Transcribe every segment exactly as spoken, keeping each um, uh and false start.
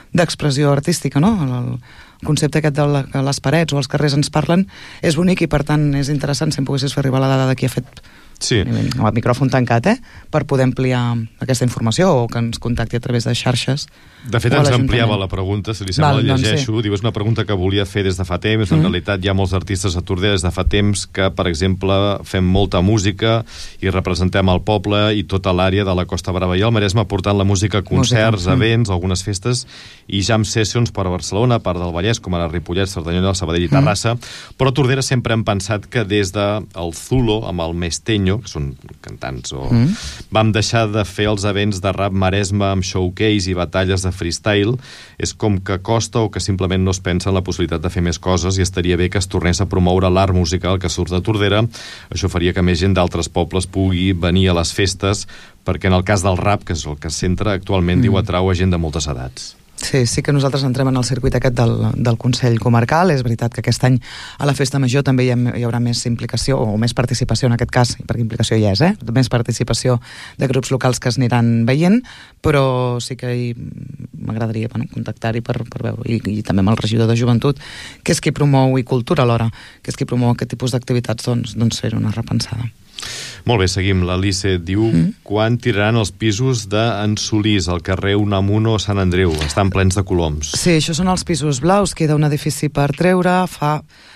d'expressió artística, no? El, el concepte aquest de la, que les parets o els carrers ens parlen és bonic i per tant és interessant si em poguessis fer arribar la dada de qui ha fet sí. amb el micròfon tancat, eh? Per poder ampliar aquesta informació o que ens contacti a través de xarxes. De fet, ens ampliava la pregunta, si li sembla, Val, la doncs llegeixo. Sí. Diu, és una pregunta que volia fer des de fa temps. Mm. En realitat, hi ha molts artistes a Tordera des de fa temps que, per exemple, fem molta música i representem el poble i tota l'àrea de la Costa Brava i el Maresme portant la música a concerts, música. events, mm. algunes festes i jam sessions per a Barcelona, a part del Vallès, com ara Ripollet, Cerdanyola, Sabadell i Terrassa. Mm. Però a Tordera sempre hem pensat que des del de Zulo, amb el Mesteño, que són cantants, o... mm. vam deixar de fer els events de rap Maresme amb showcase i batalles de freestyle. És com que costa o que simplement no es pensa en la possibilitat de fer més coses i estaria bé que es tornés a promoure l'art musical que surt de Tordera. Això faria que més gent d'altres pobles pugui venir a les festes, perquè en el cas del rap, que és el que es centra actualment, mm. diu, atrau a gent de moltes edats. Sí, sí que nosaltres entrem en el circuit aquest del, del Consell Comarcal. És veritat que aquest any a la Festa Major també hi, ha, hi haurà més implicació, o més participació en aquest cas, perquè implicació hi és, eh? Més participació de grups locals que es aniran veient, però sí que m'agradaria bueno, contactar-hi per, per veure, i, i també amb el regidor de Joventut, que és qui promou, i Cultura alhora, que és qui promou aquest tipus d'activitats, doncs, doncs fer una repensada. Molt bé, seguim. L'Alice diu mm. quan tiraran els pisos d'en Solís, al carrer Unamuno a Sant Andreu? Estan plens de coloms. Sí, això són els pisos blaus. Queda un edifici per treure. Fa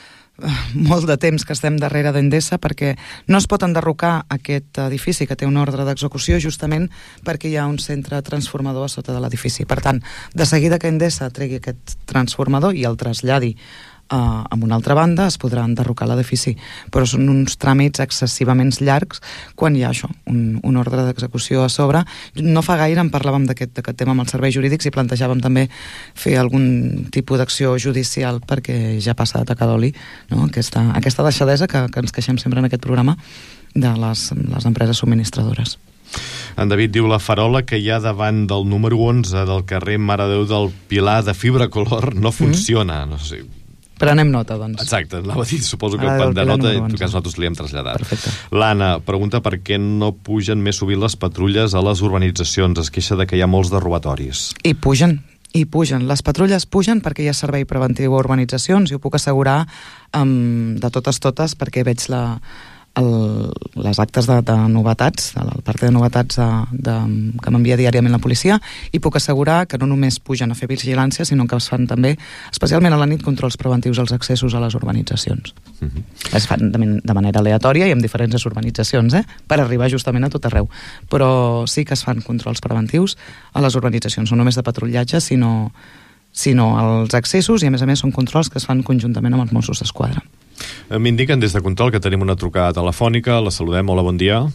molt de temps que estem darrere d'Endesa perquè no es pot enderrocar aquest edifici que té un ordre d'execució justament perquè hi ha un centre transformador a sota de l'edifici. Per tant, de seguida que Endesa tregui aquest transformador i el traslladi Uh, amb una altra banda es podrà enderrocar l'edifici, però són uns tràmits excessivament llargs quan hi ha això, un, un ordre d'execució a sobre. No fa gaire en parlàvem d'aquest tema amb els serveis jurídics i plantejàvem també fer algun tipus d'acció judicial perquè ja passa de tacar d'oli, no? aquesta, aquesta deixadesa que, que ens queixem sempre en aquest programa de les, les empreses subministradores. En David diu la farola que hi ha davant del número onze del carrer Mare de Déu del Pilar de fibra color no funciona, mm. no sé. Prenem nota, doncs. Exacte, anava a dir, suposo que quan de nota, en tot cas nosaltres li hem traslladat. Perfecte. L'Anna pregunta per què no pugen més sovint les patrulles a les urbanitzacions. Es queixa de que hi ha molts de robatoris. I pugen, i pugen. Les patrulles pugen perquè hi ha servei preventiu a urbanitzacions i ho puc assegurar um, de totes totes perquè veig la... El, les actes de, de novetats, el part de novetats de, de, que m'envia diàriament la policia, i puc assegurar que no només pugen a fer vigilància, sinó que es fan també, especialment a la nit, controls preventius als accessos a les urbanitzacions. Uh-huh. Es fan de, de manera aleatòria i amb diferents urbanitzacions, eh? Per arribar justament a tot arreu. Però sí que es fan controls preventius a les urbanitzacions, no només de patrullatge, sinó, sinó als accessos, i a més a més són controls que es fan conjuntament amb els Mossos d'Esquadra. M'indiquen des de Control que tenim una trucada telefònica. La saludem. Hola, bon dia.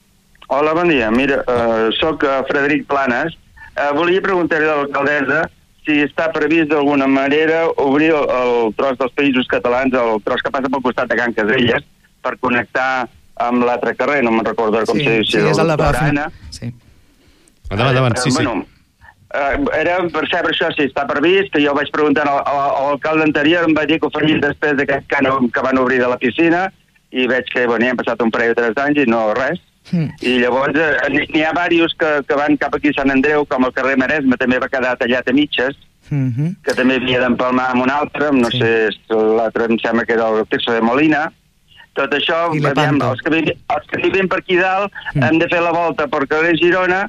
Hola, bon dia. Mira, uh, soc uh, Frederic Planes. Uh, volia preguntar-li a l'alcaldessa si està previst d'alguna manera obrir el, el tros dels Països Catalans, el tros que passa pel costat de Can Caselles, per connectar amb l'altre carrer. No me'n recordo com sí, se diu. Sí, és el de Barana. Sí. Endavant, endavant. Sí, sí. Bueno, Uh, era per saber això si està previst, que jo vaig preguntar a, a, a l'alcalde anterior, em va dir que ho farien després d'aquest cànon que van obrir de la piscina, i veig que bueno, han passat un parell o tres anys i no res. Mm. I llavors uh, n'hi ha diversos que, que van cap aquí a Sant Andreu, com el carrer Maresme també va quedar tallat a mitges, mm-hmm. que també havia d'empalmar amb un altre, no sí. sé, l'altre em sembla que era el Tirso de Molina. Tot això, aviam, els, que vivim, els que vivim per aquí dalt mm. hem de fer la volta per carrer Girona,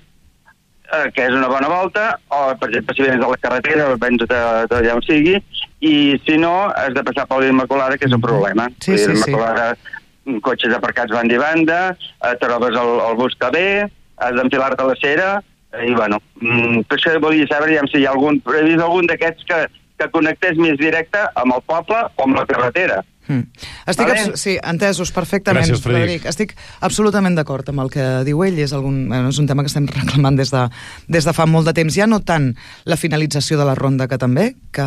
que és una bona volta, o per exemple si vens de la carretera vens d'allà on sigui, i si no has de passar per l'Immaculada, que és un problema. Sí, sí, l'Immaculada, sí. Cotxes aparcats banda i banda, trobes el, el bus que ve, has d'enfilar-te a la cera, i bueno, per això volia saber si hi ha algun, previst algun d'aquests que, que connectés més directe amb el poble o amb la carretera. Mm. Estic vale. Sí, entesos perfectament. Gràcies, Frederic. Frederic. Estic absolutament d'acord amb el que diu ell. És, algun, bueno, és un tema que estem reclamant des de, des de fa molt de temps. Ja no tant la finalització de la ronda, que també, que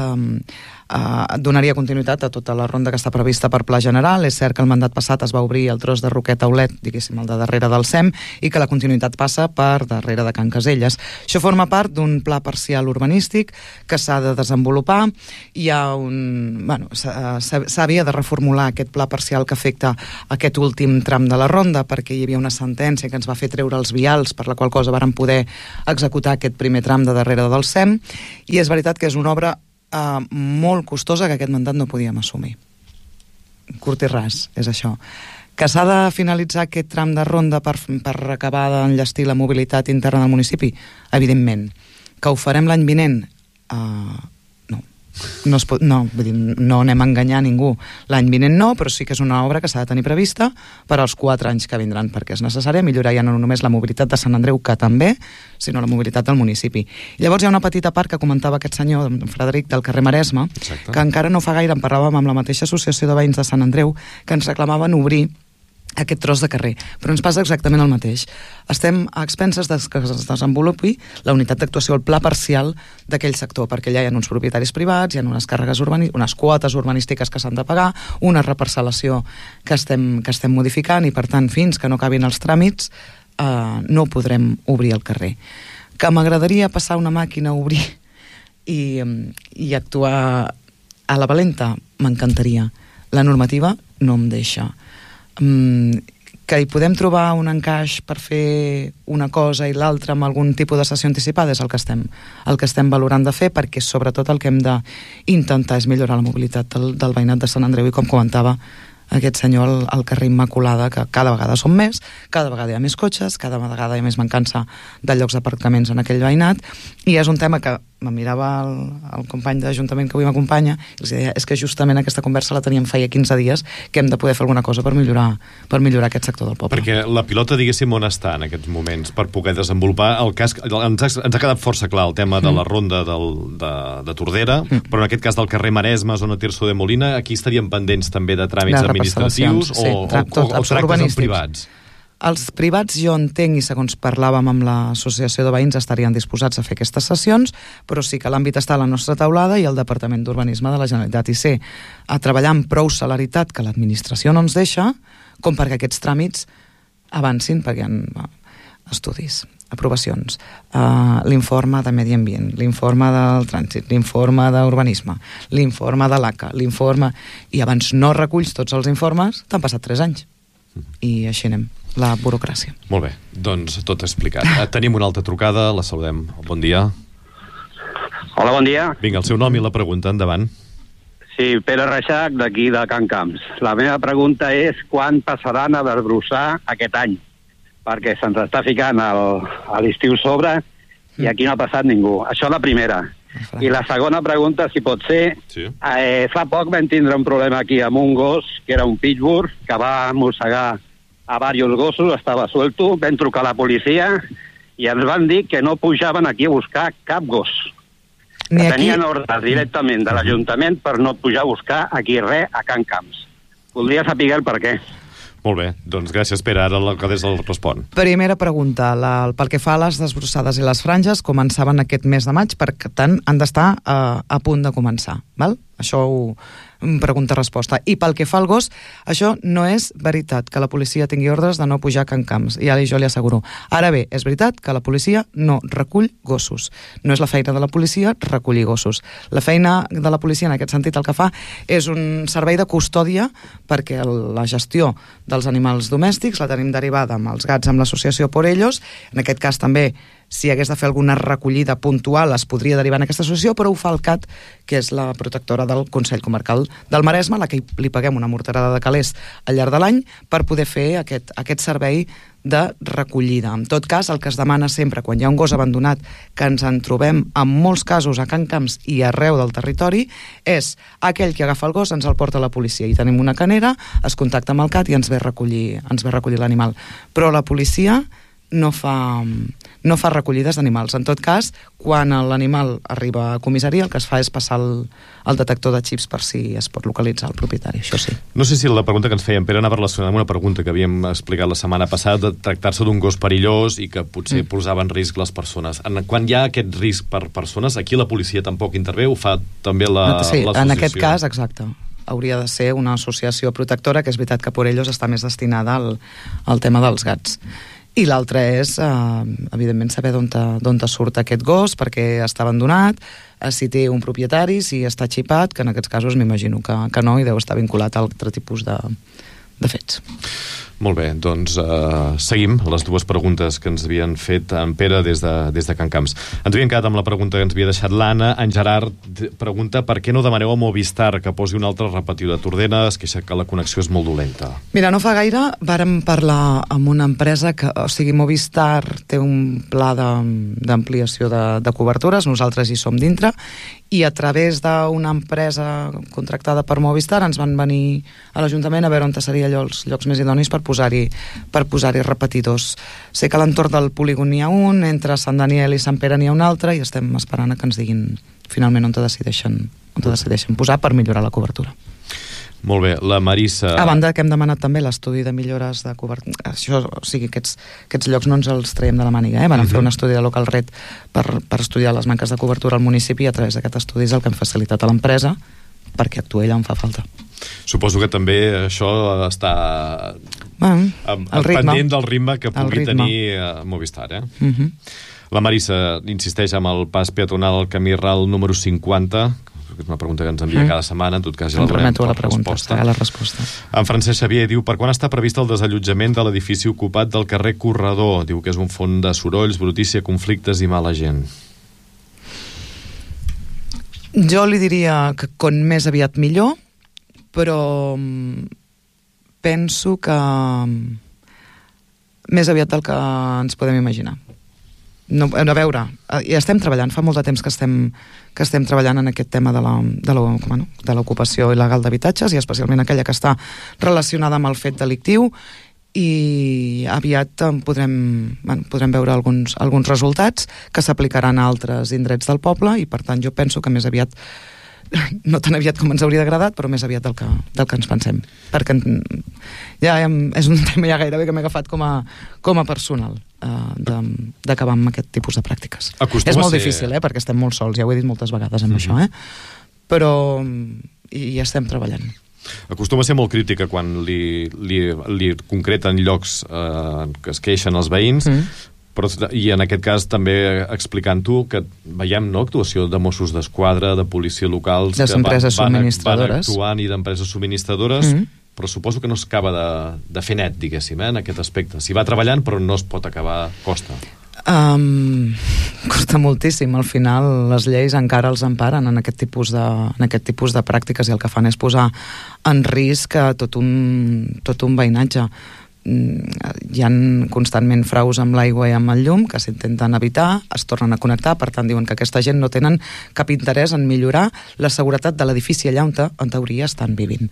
eh, donaria continuïtat a tota la ronda que està prevista per Pla General. És cert que el mandat passat es va obrir el tros de Roquet a Aulet, diguéssim, el de darrere del S E M, i que la continuïtat passa per darrere de Can Caselles. Això forma part d'un pla parcial urbanístic que s'ha de desenvolupar. Hi ha un... Bueno, s'havia de reformar reformular aquest pla parcial que afecta aquest últim tram de la ronda, perquè hi havia una sentència que ens va fer treure els vials, per la qual cosa vàrem poder executar aquest primer tram de darrere del S E M, i és veritat que és una obra eh, molt costosa que aquest mandat no podíem assumir. Curt i ras, és això. Que s'ha de finalitzar aquest tram de ronda per, per acabar d'enllestir la mobilitat interna del municipi? Evidentment. Que ho farem l'any vinent? Uh, no. No, es pot, no, vull dir, no anem a enganyar ningú. L'any vinent no, però sí que és una obra que s'ha de tenir prevista per als quatre anys que vindran, perquè és necessari millorar ja no només la mobilitat de Sant Andreu, que també, sinó la mobilitat del municipi. I llavors hi ha una petita part que comentava aquest senyor, Frederic, del carrer Maresme, Exacte. Que encara no fa gaire en parlàvem amb la mateixa associació de veïns de Sant Andreu, que ens reclamaven obrir aquest tros de carrer, però ens passa exactament el mateix. Estem a expenses de que es desenvolupi la unitat d'actuació, el pla parcial d'aquell sector, perquè allà hi ha uns propietaris privats, hi ha unes càrregues urbanístiques, unes quotes urbanístiques que s'han de pagar, una reparcel·lació que estem, que estem modificant, i per tant, fins que no acabin els tràmits, eh, no podrem obrir el carrer. Que m'agradaria passar una màquina a obrir i, i actuar a la valenta, m'encantaria. La normativa no em deixa. Mm, que hi podem trobar un encaix per fer una cosa i l'altra amb algun tipus de sessió anticipada és el que estem, el que estem valorant de fer, perquè sobretot el que hem d'intentar és millorar la mobilitat del, del veïnat de Sant Andreu, i com comentava aquest senyor al, al carrer Immaculada, que cada vegada són més, cada vegada hi ha més cotxes, cada vegada hi ha més mancança de llocs d'aparcaments en aquell veïnat, i és un tema que me mirava el, el company d'Ajuntament que avui m'acompanya i els deia, és que justament aquesta conversa la teníem feia quinze dies, que hem de poder fer alguna cosa per millorar, per millorar aquest sector del poble. Perquè la pilota, diguéssim, on està en aquests moments per poder desenvolupar el cas. Ens ha, ens ha quedat força clar el tema de la ronda del, de, de Tordera, mm. però en aquest cas del carrer Maresme, zona Tirso de Molina, aquí estaríem pendents també de tràmits administratius o, sí, tra tot, o, o, o tractes amb privats? Els privats, jo entenc, i segons parlàvem amb l'associació de veïns, estarien disposats a fer aquestes sessions, però sí que l'àmbit està a la nostra taulada i el Departament d'Urbanisme de la Generalitat I C a treballar amb prou celeritat que l'administració no ens deixa, com perquè aquests tràmits avancin, perquè hi ha estudis, aprovacions, uh, l'informe de Medi Ambient, l'informe del trànsit, l'informe d'urbanisme, l'informe de l'A C A, l'informe... I abans no reculls tots els informes, t'han passat tres anys. I així anem, la burocràcia. Molt bé, doncs tot explicat. Tenim una altra trucada, la saludem. Bon dia. Hola, bon dia. Vinga, el seu nom i la pregunta, endavant. Sí, Pere Reixac, d'aquí de Can Camps. La meva pregunta és quan passaran a desbrossar aquest any? Perquè se'ns està ficant el, a l'estiu sobre i aquí no ha passat ningú. Això la primera. I la segona pregunta, si pot ser, sí. eh, fa poc vam tindre un problema aquí amb un gos, que era un pitbull, que va mossegar a diversos gossos, estava suelto, vam trucar a la policia i ens van dir que no pujaven aquí a buscar cap gos. Ni que aquí... tenien ordres directament de l'Ajuntament per no pujar a buscar aquí res a Can Camps. Voldria saber el per què. Molt bé, doncs gràcies, Pere. Ara l'alcaldessa el respon. Primera pregunta. La, pel que fa a les desbrossades i les franges, començaven aquest mes de maig, per tant, han d'estar uh, a punt de començar. Val? Això ho... pregunta-resposta. I pel que fa al gos, això no és veritat que la policia tingui ordres de no pujar a Can Camps, ja jo li asseguro. Ara bé, és veritat que la policia no recull gossos. No és la feina de la policia recollir gossos. La feina de la policia en aquest sentit el que fa és un servei de custòdia, perquè el, la gestió dels animals domèstics la tenim derivada amb els gats, amb l'associació Por Ellos. En aquest cas també, si hagués de fer alguna recollida puntual, es podria derivar en aquesta associació, però ho fa el C A T, que és la protectora del Consell Comarcal del Maresme, a la que li paguem una morterada de calés al llarg de l'any per poder fer aquest, aquest servei de recollida. En tot cas, el que es demana sempre, quan hi ha un gos abandonat, que ens en trobem en molts casos a Can Camps i arreu del territori, és aquell que agafa el gos ens el porta a la policia. I tenim una canera, es contacta amb el C A T i ens ve a recollir, ens ve a recollir l'animal. Però la policia no fa, no fa recollides d'animals. En tot cas, quan l'animal arriba a comissaria, el que es fa és passar el, el detector de xips per si es pot localitzar el propietari, això sí. No sé si la pregunta que ens feien, Pere, anava relacionada amb una pregunta que havíem explicat la setmana passada, de tractar-se d'un gos perillós i que potser mm. posava en risc les persones. En, quan hi ha aquest risc per persones, aquí la policia tampoc intervé, ho fa també la, sí, l'associació? En aquest cas, exacte. Hauria de ser una associació protectora, que és veritat que Por Ellos està més destinada al, al tema dels gats. I l'altre és, eh, evidentment, saber d'on te, d'on te surt aquest gos, perquè està abandonat, eh, si té un propietari, si està xipat, que en aquests casos m'imagino que, que no, i deu estar vinculat a altre tipus de, de fets. Molt bé, doncs uh, seguim les dues preguntes que ens havien fet en Pere des de, des de Can Camps. Ens havíem quedat amb la pregunta que ens havia deixat l'Anna. En Gerard pregunta per què no demaneu a Movistar que posi un altre repetidor de Tordera, es queixa que la connexió és molt dolenta. Mira, no fa gaire vàrem parlar amb una empresa que, o sigui, Movistar té un pla d'ampliació de, de, de cobertures, nosaltres hi som dintre, i a través d'una empresa contractada per Movistar ens van venir a l'Ajuntament a veure on seria allò els llocs més idonis per posar-hi per posar-hi repetidors. Sé que a l'entorn del polígon n'hi ha un, entre Sant Daniel i Sant Pere n'hi ha un altre, i estem esperant a que ens diguin finalment on te decideixen, on te decideixen posar per millorar la cobertura. Molt bé, la Marissa... A banda que hem demanat també l'estudi de millores de cobertura. Això, o sigui, aquests, aquests llocs no ens els traiem de la màniga, eh? Van uh-huh. fer un estudi de Local Red per, per estudiar les manques de cobertura al municipi, i a través d'aquest estudi és el que hem facilitat a l'empresa perquè actuï allà on fa falta. Suposo que també això està bueno, amb, el ritme. pendent del ritme que pugui ritme. tenir uh, Movistar, eh? Uh-huh. La Marissa insisteix amb el pas peatonal al camí ral número cinquanta, que és una pregunta que ens envia mm. cada setmana, en tot cas ja la donem per la pregunta, resposta. la resposta. En Francesc Xavier diu, per quan està previst el desallotjament de l'edifici ocupat del carrer Corredor? Diu que és un font de sorolls, brutícia, conflictes i mala gent. Jo li diria que com més aviat millor, però penso que més aviat del que ens podem imaginar. No, a veure, ja estem treballant, fa molt de temps que estem, que estem treballant en aquest tema de la, de la, bueno, de l'ocupació il·legal d'habitatges, i especialment aquella que està relacionada amb el fet delictiu, i aviat podrem, bueno, podrem veure alguns, alguns resultats que s'aplicaran a altres indrets del poble, i per tant jo penso que més aviat, no tan aviat com ens hauria agradat, però més aviat del que, del que ens pensem, perquè ja és un tema ja gairebé que m'he agafat com a, com a personal, eh, d'acabar amb aquest tipus de pràctiques. Acostuma és molt ser... difícil, eh, perquè estem molt sols, ja ho he dit moltes vegades amb mm-hmm. això, eh? Però hi, hi estem treballant. Acostuma a ser molt crítica quan li, li, li concreten llocs eh, que es queixen els veïns, mm. però, i en aquest cas també explicant-ho que veiem, no?, actuació de Mossos d'Esquadra, de policia locals, les que van, van, van actuant, i d'empreses subministradores, mm. però suposo que no es acaba de, de fer net, diguéssim, eh, en aquest aspecte. S'hi va treballant, però no es pot acabar, costa. Um, costa moltíssim. Al final les lleis encara els emparen en aquest tipus de, en aquest tipus de pràctiques, i el que fan és posar en risc tot un, tot un veïnatge. Hi ha constantment fraus amb l'aigua i amb el llum que s'intenten evitar, es tornen a connectar, per tant diuen que aquesta gent no tenen cap interès en millorar la seguretat de l'edifici allà on, on teoria estan vivint.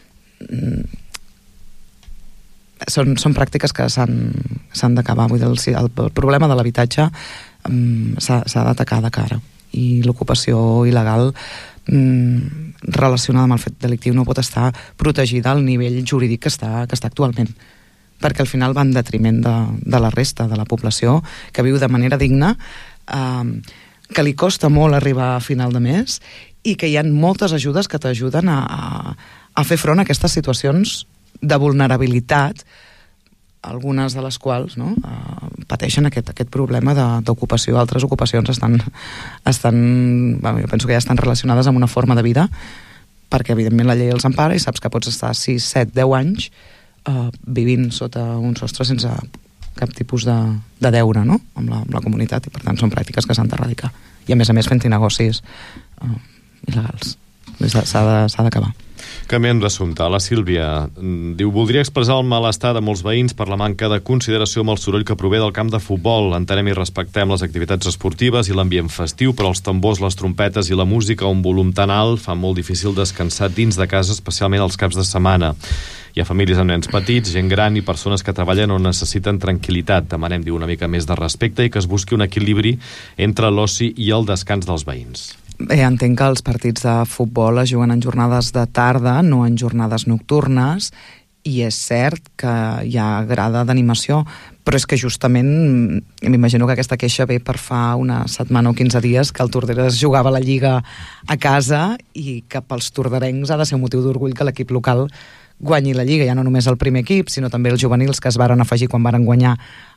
Són, són pràctiques que s'han d'acabar. Vull dir, el, el, el problema de l'habitatge um, s'ha d'atacar de cara, i l'ocupació il·legal um, relacionada amb el fet delictiu no pot estar protegida al nivell jurídic que està, que està actualment, perquè al final va en detriment de, de la resta de la població que viu de manera digna, um, que li costa molt arribar a final de mes, i que hi ha moltes ajudes que t'ajuden a, a, a fer front a aquestes situacions de vulnerabilitat, algunes de les quals, no, uh, pateixen aquest, aquest problema d'ocupació. Altres ocupacions estan, estan bueno, jo penso que ja estan relacionades amb una forma de vida, perquè evidentment la llei els empara, i saps que pots estar sis, set, deu anys uh, vivint sota un sostre sense cap tipus de, de deure, no?, amb la, amb la comunitat, i per tant són pràctiques que s'han d'erradicar, i a més a més fent-hi negocis uh, il·legals. S'ha d'acabar. Canviem d'assumpte. La Sílvia diu, voldria expressar el malestar de molts veïns per la manca de consideració amb el soroll que prové del camp de futbol. Entenem i respectem les activitats esportives i l'ambient festiu, però els tambors, les trompetes i la música a un volum tan alt fan molt difícil descansar dins de casa, especialment els caps de setmana. Hi ha famílies amb nens petits, gent gran i persones que treballen o necessiten tranquil·litat. Demanem, diu, una mica més de respecte i que es busqui un equilibri entre l'oci i el descans dels veïns. Bé, entenc que els partits de futbol es juguen en jornades de tarda, no en jornades nocturnes, i és cert que hi ha grada d'animació, però és que justament m'imagino que aquesta queixa ve per fa una setmana o quinze dies que el Tordera es jugava la Lliga a casa, i que pels torderencs ha de ser un motiu d'orgull que l'equip local guanyi la Lliga, ja no només el primer equip, sinó també els juvenils que es varen afegir quan varen guanyar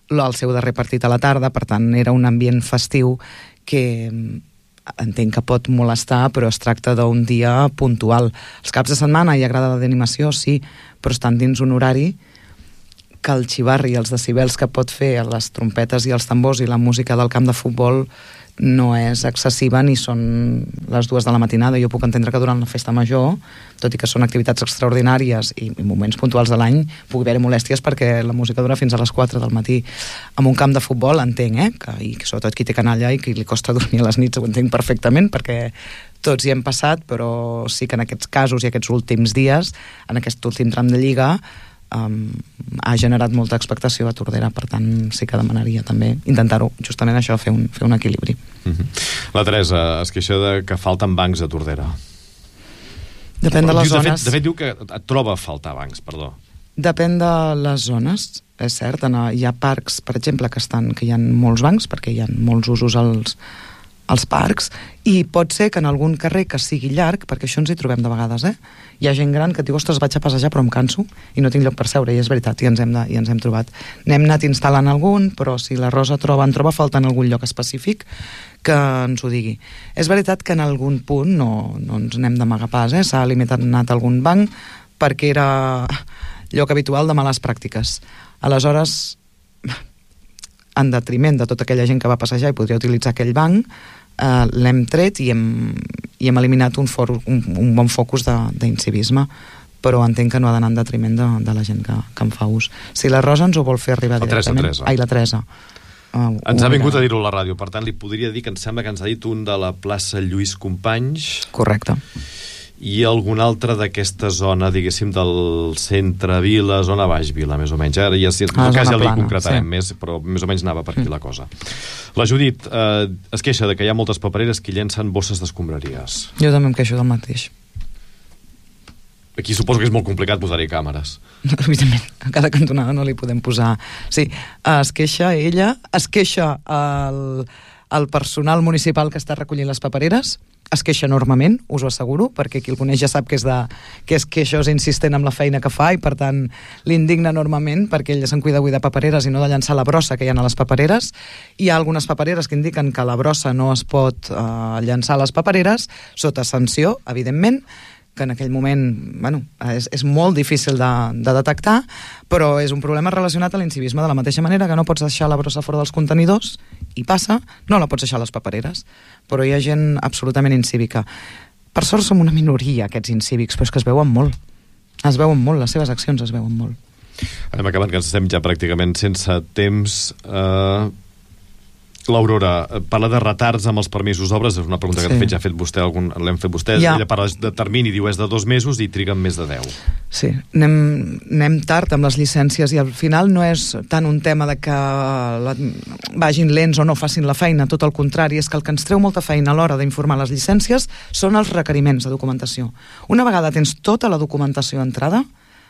el seu darrer partit a la tarda, per tant era un ambient festiu que entenc que pot molestar, però es tracta d'un dia puntual. Els caps de setmana hi agrada d'animació, sí, però estan dins un horari que el xivarri i els decibels que pot fer les trompetes i els tambors i la música del camp de futbol no és excessiva ni són les dues de la matinada. Jo puc entendre que durant la festa major, tot i que són activitats extraordinàries i moments puntuals de l'any, pugui haver-hi molèsties perquè la música dura fins a les quatre del matí. En un camp de futbol entenc, eh? Que, i sobretot qui té canalla i qui li costa dormir a les nits ho entenc perfectament, perquè tots hi hem passat, però sí que en aquests casos i aquests últims dies, en aquest últim tram de Lliga, Um, ha generat molta expectació a Tordera, per tant sí que demanaria també intentar-ho, justament això, fer un, fer un equilibri. Uh-huh. La Teresa es queixa de que falten bancs a Tordera. Depèn de les de zones. Fet, de fet diu que et troba a faltar bancs, perdó. Depèn de les zones, és cert. Hi ha parcs, per exemple, que, estan, que hi ha molts bancs, perquè hi ha molts usos als, als parcs, i pot ser que en algun carrer que sigui llarg, perquè això ens hi trobem de vegades, eh? Hi ha gent gran que et diu, ostres, vaig a passejar però em canso i no tinc lloc per seure, i és veritat, i ens hem, de, i ens hem trobat. N'hem anat instal·lant algun, però si la Rosa troba, en troba falta en algun lloc específic, que ens ho digui. És veritat que en algun punt, no, no ens n'hem d'amagar pas, eh? S'ha limitat algun banc perquè era lloc habitual de males pràctiques. Aleshores, en detriment de tota aquella gent que va passejar i podria utilitzar aquell banc, Uh, l'hem tret i hem, i hem eliminat un, for, un, un bon focus d'incivisme, però entenc que no ha d'anar en detriment de, de la gent que, que en fa ús. Si la Rosa ens ho vol fer arribar la directament... Teresa. Ai, la Teresa. Uh, ens ha vingut a dir-ho a la ràdio, per tant li podria dir que em sembla que ens ha dit un de la plaça Lluís Companys. Correcte. I algun altre d'aquesta zona, diguéssim, del centre-vila, zona baix-vila, més o menys. Ara ja, si, ah, ja li concretarem sí. més, però més o menys anava per aquí mm. la cosa. La Judit eh, es queixa de que hi ha moltes papereres que llencen bosses d'escombraries. Jo també em queixo del mateix. Aquí suposo que és molt complicat posar-hi càmeres. Evidentment, a cada cantonada no li podem posar... Sí, es queixa ella, es queixa el, el personal municipal que està recollint les papereres, es queixa enormement, us ho asseguro, perquè qui el coneix ja sap que és, de, que, és que això és insistent amb la feina que fa i per tant l'indigna enormement perquè ell se'n cuida avui de papereres i no de llançar la brossa que hi ha a les papereres. Hi ha algunes papereres que indiquen que la brossa no es pot eh, llançar a les papereres sota sanció, evidentment, que en aquell moment bueno, és, és molt difícil de, de detectar, però és un problema relacionat a l'incivisme, de la mateixa manera que no pots deixar la brossa fora dels contenidors, i passa, no la pots deixar a les papereres, però hi ha gent absolutament incívica. Per sort som una minoria, aquests incívics, però és que es veuen molt. Es veuen molt, les seves accions es veuen molt. Anem acabant, que ens estem ja pràcticament sense temps... Eh... L'Aurora, parla de retards amb els permisos d'obres, és una pregunta que sí. de fet ja ha fet vostè, algun, l'hem fet vostè, ja. Ella parla de termini, diu és de dos mesos i triguen més de deu. Sí, anem, anem tard amb les llicències i al final no és tant un tema de que la, vagin lents o no facin la feina, tot el contrari, és que el que ens treu molta feina a l'hora d'informar les llicències són els requeriments de documentació. Una vegada tens tota la documentació entrada,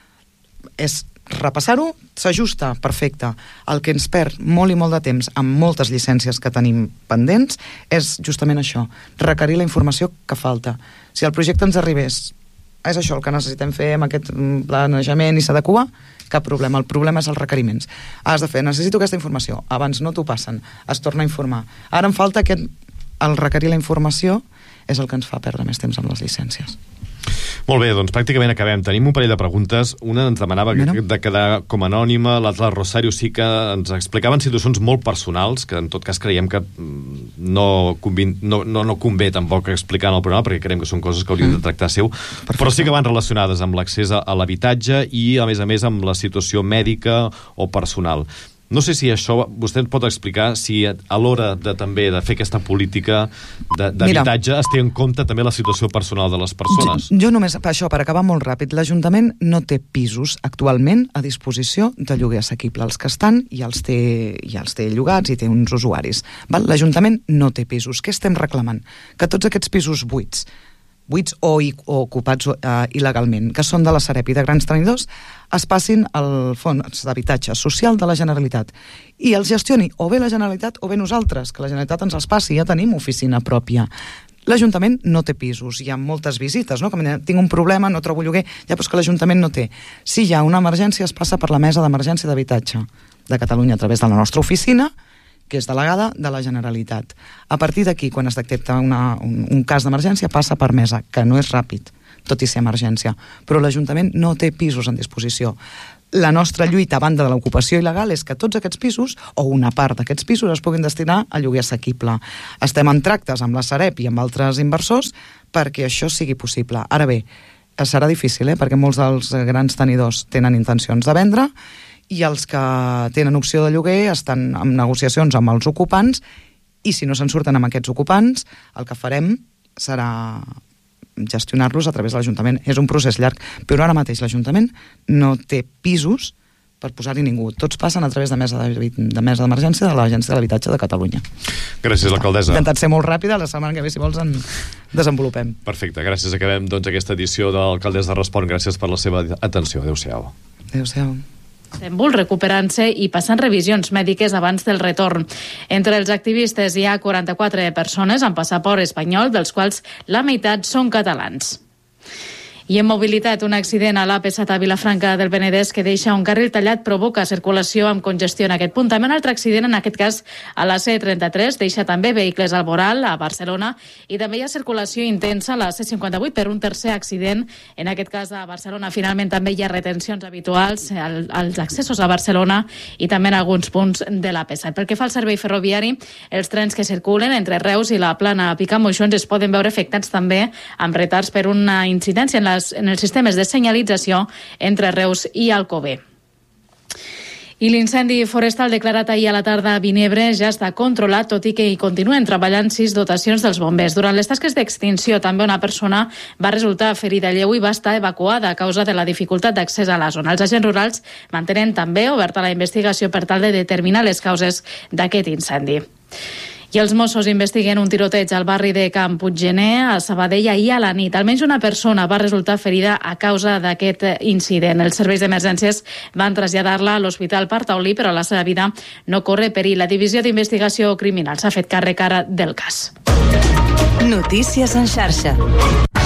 és repassar-ho, s'ajusta, perfecte. El que ens perd molt i molt de temps amb moltes llicències que tenim pendents és justament això, requerir la informació que falta. Si el projecte ens arribés, és això el que necessitem fer amb aquest planejament i s'adequa, cap problema. El problema és els requeriments. Has de fer, necessito aquesta informació, abans no t'ho passen, es torna a informar. Ara em falta aquest, el requerir la informació és el que ens fa perdre més temps amb les llicències. Molt bé, doncs pràcticament acabem. Tenim un parell de preguntes. Una ens demanava bueno. de quedar com anònima, l'altra, Rosario, sí que ens explicaven situacions molt personals, que en tot cas creiem que no, convin, no, no, no convé tampoc explicar en el programa, perquè creiem que són coses que hauríem de tractar seu, Perfecte. Però sí que van relacionades amb l'accés a l'habitatge i, a més a més, amb la situació mèdica o personal. No sé si això vostè ens pot explicar si a l'hora de també de fer aquesta política d'habitatge es té en compte també la situació personal de les persones. Jo, jo només, per això, per acabar molt ràpid, l'Ajuntament no té pisos actualment a disposició de lloguer assequible. Els que estan ja els té, ja els té llogats i té uns usuaris. L'Ajuntament no té pisos. Què estem reclamant? Que tots aquests pisos buits, buits o, o ocupats uh, il·legalment, que són de la Sareb i de grans tenidors, es passin al Fons d'Habitatge Social de la Generalitat i els gestioni o bé la Generalitat o bé nosaltres, que la Generalitat ens els passi, ja tenim oficina pròpia. L'Ajuntament no té pisos, hi ha moltes visites, no? Com deia, tinc un problema, no trobo lloguer, ja, però és que l'Ajuntament no té. Si hi ha una emergència, es passa per la mesa d'emergència d'habitatge de Catalunya a través de la nostra oficina, que és delegada de la Generalitat. A partir d'aquí, quan es detecta una, un, un cas d'emergència, passa per mesa, que no és ràpid, tot i ser emergència. Però l'Ajuntament no té pisos en disposició. La nostra lluita a banda de l'ocupació il·legal és que tots aquests pisos, o una part d'aquests pisos, es puguin destinar a lloguer assequible. Estem en tractes amb la Sareb i amb altres inversors perquè això sigui possible. Ara bé, serà difícil, eh? Perquè molts dels grans tenidors tenen intencions de vendre i els que tenen opció de lloguer estan en negociacions amb els ocupants i si no se'n surten amb aquests ocupants, el que farem serà gestionar-los a través de l'Ajuntament. És un procés llarg, però ara mateix l'Ajuntament no té pisos per posar-hi ningú. Tots passen a través de mesa de, de mesa d'emergència de l'Agència de l'Habitatge de Catalunya. Gràcies, alcaldessa. He intentat ser molt ràpida, la setmana que ve, si vols, en desenvolupem. Perfecte, gràcies. Acabem doncs aquesta edició de l'Alcaldessa Respon. Gràcies per la seva atenció. Adéu-siau. Adéu-siau. Istanbul recuperant-se i passant revisions mèdiques abans del retorn. Entre els activistes hi ha quaranta-quatre persones amb passaport espanyol, dels quals la meitat són catalans. I en mobilitat, un accident a l'A P set a Vilafranca del Penedès que deixa un carril tallat provoca circulació amb congestió en aquest punt. També un altre accident, en aquest cas a la C trenta-tres, deixa també vehicles al voral a Barcelona i també hi ha circulació intensa a la C cinquanta-vuit per un tercer accident, en aquest cas a Barcelona. Finalment també hi ha retencions habituals als accessos a Barcelona i també en alguns punts de l'A P set. Pel que fa al servei ferroviari, els trens que circulen entre Reus i la Plana Picamoixons es poden veure afectats també amb retards per una incidència en les en els sistemes de senyalització entre Reus i Alcover. I l'incendi forestal declarat ahir a la tarda a Vinebre ja està controlat, tot i que hi continuen treballant sis dotacions dels bombers. Durant les tasques d'extinció, també una persona va resultar ferida lleu i va estar evacuada a causa de la dificultat d'accés a la zona. Els agents rurals mantenen també oberta la investigació per tal de determinar les causes d'aquest incendi. I els Mossos investiguen un tiroteig al barri de Can Puiggener, a Sabadell, ahir a la nit. Almenys una persona va resultar ferida a causa d'aquest incident. Els serveis d'emergències van traslladar-la a l'Hospital Partaulí, però la seva vida no corre perill. La Divisió d'Investigació Criminal s'ha fet càrrec ara del cas. Notícies en xarxa.